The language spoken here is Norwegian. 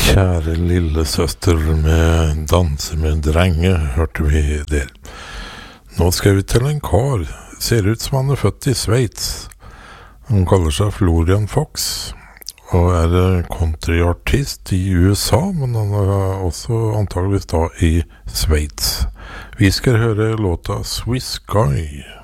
Kjære lille søster med danse med drenge, hørte vi der. Nå skal vi til en kar. Ser ut som han er født i Sveits. Han kaller seg Florian Fox, og er countryartist i USA, men han er også antageligvis da i Sveits. Vi skal høre låta Swiss Guy.